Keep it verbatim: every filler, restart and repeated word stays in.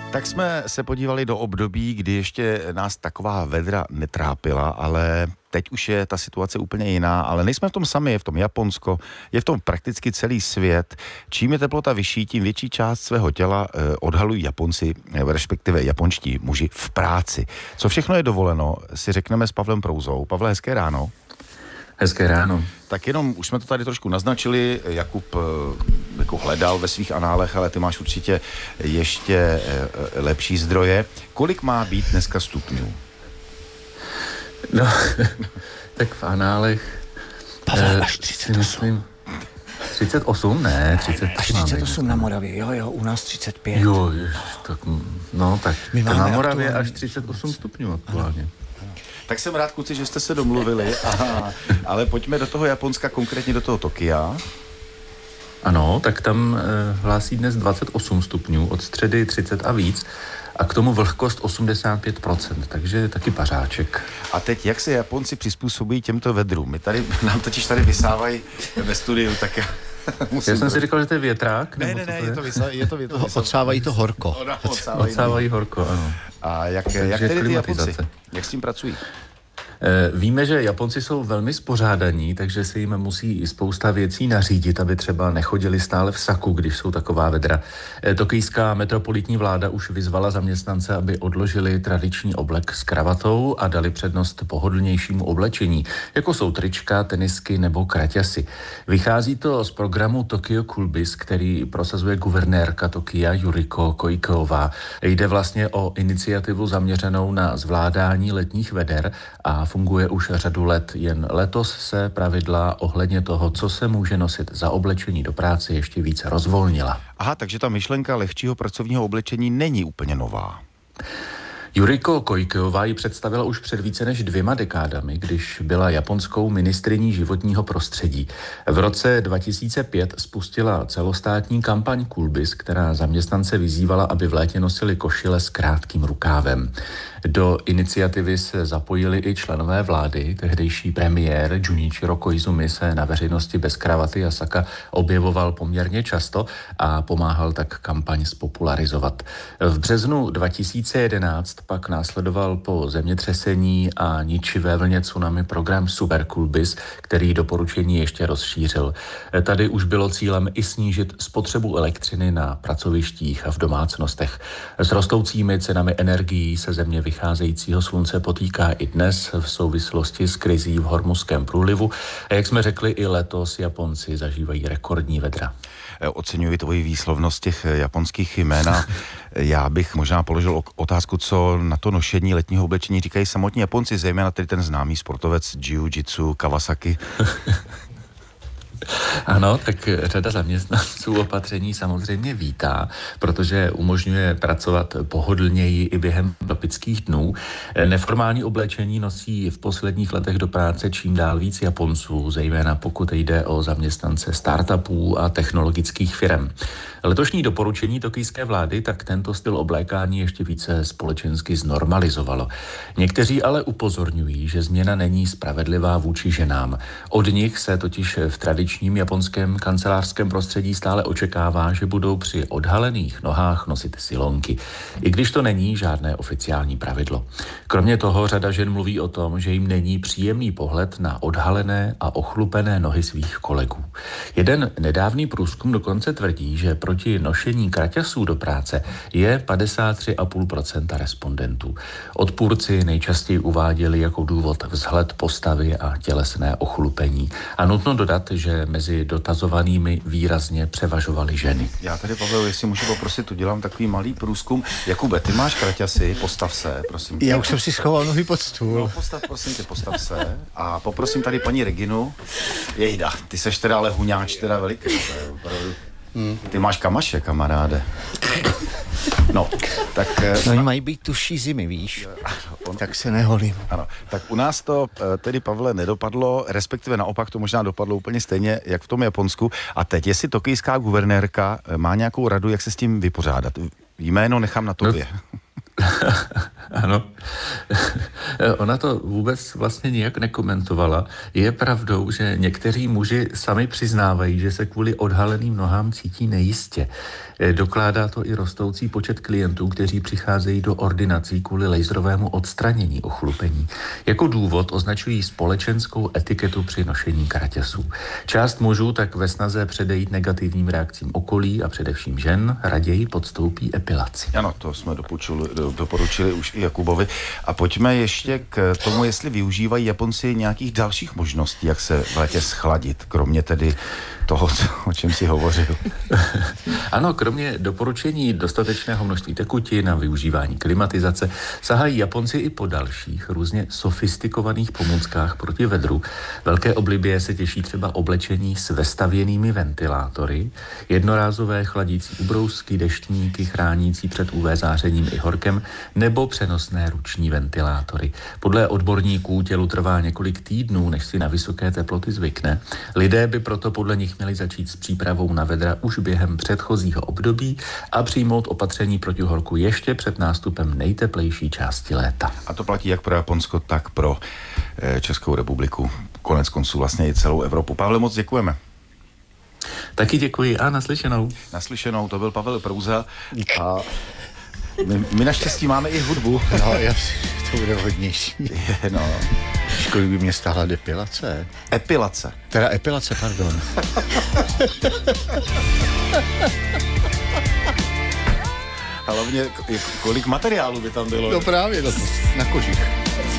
Tak jsme se podívali do období, kdy ještě nás taková vedra netrápila, ale teď už je ta situace úplně jiná, ale nejsme v tom sami, je v tom Japonsko, je v tom prakticky celý svět. Čím je teplota vyšší, tím větší část svého těla eh, odhalují Japonci, eh, respektive japonští muži v práci. Co všechno je dovoleno, si řekneme s Pavlem Prouzou. Pavle, hezké ráno. Hezké ráno. Tak jenom, už jsme to tady trošku naznačili, Jakub jako hledal ve svých análech, ale ty máš určitě ještě lepší zdroje. Kolik má být dneska stupňů? No, tak v análech... Pavel, až třicet osm. Myslím, třicet osm? Ne, třicet Až třicet osm na Moravě, jo, jo, u nás třicet pět. Jo, jež, tak, no tak, My na máme Moravě aktuálně až třicet osm stupňů aktuálně. Tak jsem rád, kluci, že jste se domluvili, aha, ale pojďme do toho Japonska, konkrétně do toho Tokia. Ano, tak tam eh, hlásí dnes dvacet osm stupňů, od středy třicet a víc, a k tomu vlhkost osmdesát pět procent, takže taky pařáček. A teď, jak se Japonci přizpůsobí těmto vedrům? My tady, nám totiž tady vysávají ve studiu, tak já musím... Já jsem si říkal, že to je větrák? Ne, ne, ne, je to, vysa, je to větrák. Odsávají to horko. Ona, odsávají, Odsávají horko, ano. A jak, Takže jak tedy ty Japonci? klimatizace. Jak s tím pracují? Víme, že Japonci jsou velmi spořádaní, takže se jim musí spousta věcí nařídit, aby třeba nechodili stále v saku, když jsou taková vedra. Tokijská metropolitní vláda už vyzvala zaměstnance, aby odložili tradiční oblek s kravatou a dali přednost pohodlnějšímu oblečení, jako jsou trička, tenisky nebo kraťasy. Vychází to z programu Tokyo Coolbiz, který prosazuje guvernérka Tokia Yuriko Koikeová. Jde vlastně o iniciativu zaměřenou na zvládání letních veder a funguje už řadu let. Jen letos se pravidla ohledně toho, co se může nosit za oblečení do práce, ještě více rozvolnila. Aha, takže ta myšlenka lehčího pracovního oblečení není úplně nová. Yuriko Koikeová ji představila už před více než dvěma dekádami, když byla japonskou ministryní životního prostředí. V roce dva tisíce pět spustila celostátní kampaň Coolbiz, která zaměstnance vyzývala, aby v létě nosili košile s krátkým rukávem. Do iniciativy se zapojili i členové vlády. Tehdejší premiér Junichiro Koizumi se na veřejnosti bez kravaty a saka objevoval poměrně často a pomáhal tak kampaň spopularizovat. V březnu dva tisíce jedenáct pak následoval po zemětřesení a ničivé vlně tsunami program Super Coolbiz, který doporučení ještě rozšířil. Tady už bylo cílem i snížit spotřebu elektřiny na pracovištích a v domácnostech. S rostoucími cenami energií se země vycházejícího slunce potýká i dnes v souvislosti s krizí v Hormuzském průlivu. A jak jsme řekli, i letos Japonci zažívají rekordní vedra. Oceňuji tvoji výslovnost těch japonských jmén a já bych možná položil otázku, co na to nošení letního oblečení říkají samotní Japonci, zejména tedy ten známý sportovec jiu-jitsu Kawasaki. Ano, tak řada zaměstnanců opatření samozřejmě vítá, protože umožňuje pracovat pohodlněji i během tropických dnů. Neformální oblečení nosí v posledních letech do práce čím dál víc Japonců, zejména pokud jde o zaměstnance startupů a technologických firm. Letošní doporučení tokijské vlády tak tento styl oblékání ještě více společensky znormalizovalo. Někteří ale upozorňují, že změna není spravedlivá vůči ženám. Od nich se totiž v tradičním japonském kancelářském prostředí stále očekává, že budou při odhalených nohách nosit silonky, i když to není žádné oficiální pravidlo. Kromě toho řada žen mluví o tom, že jim není příjemný pohled na odhalené a ochlupené nohy svých kolegů. Jeden nedávný průzkum dokonce tvrdí, že proti nošení kraťasů do práce je padesát tři celá pět procenta respondentů. Odpůrci nejčastěji uváděli jako důvod vzhled postavy a tělesné ochlupení. A nutno dodat, že mezi dotazovanými výrazně převažovaly ženy. Já tady, Pavel, jestli můžu poprosit, udělám takový malý průzkum. Jakube, ty máš kraťasy, postav se, prosím. Já už jsem si schoval nohy pod stůl. No, postav, prosím tě, postav se. A poprosím tady paní Reginu. Jejda, ty seš teda ale huňáč, teda veliký. Opravdu. Hmm. Ty máš kamaše, kamaráde. No, tak... No, oni mají být tuší zimy, víš, on, tak se neholím. Ano, tak u nás to tedy, Pavle, nedopadlo, respektive naopak to možná dopadlo úplně stejně, jak v tom Japonsku. A teď, jestli tokijská guvernérka má nějakou radu, jak se s tím vypořádat? Jméno nechám na tobě. No. Ano. Ona to vůbec vlastně nijak nekomentovala. Je pravdou, že někteří muži sami přiznávají, že se kvůli odhaleným nohám cítí nejistě. Dokládá to i rostoucí počet klientů, kteří přicházejí do ordinací kvůli laserovému odstranění ochlupení. Jako důvod označují společenskou etiketu při nošení kraťasů. Část mužů tak ve snaze předejít negativním reakcím okolí a především žen raději podstoupí epilaci. Ano, to jsme doporučili, doporučili už i Jakubovi. A pojďme ještě k tomu, jestli využívají Japonci nějakých dalších možností, jak se v létě schladit, kromě tedy toho, o čem si hovořil. Ano, kromě doporučení dostatečného množství tekutin a využívání klimatizace sahají Japonci i po dalších různě sofistikovaných pomůckách proti vedru. Velké oblibě se těší třeba oblečení s vestavěnými ventilátory, jednorázové chladící ubrousky, deštníky chránící před U V zářením i horkem nebo přenosné ruční ventilátory. Podle odborníků tělu trvá několik týdnů, než si na vysoké teploty zvykne. Lidé by proto podle nich měli začít s přípravou na vedra už během předchozího období a přijmout opatření proti horku ještě před nástupem nejteplejší části léta. A to platí jak pro Japonsko, tak pro eh, Českou republiku. Konec konců vlastně i celou Evropu. Pavle, moc děkujeme. Taky děkuji a naslyšenou. Naslyšenou, to byl Pavel Prouza a my, my naštěstí máme i hudbu. No, jasně, to bude hodnější. Je, no. Školy by mě stáhla depilace. Epilace. Teda epilace, pardon. Hlavně, kolik materiálu by tam bylo. No právě, no, na kožích.